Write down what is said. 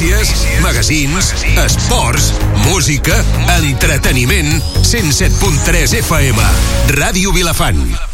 Notícies, magazins, esports, música, entreteniment. 107.3 FM. Ràdio Vilafant.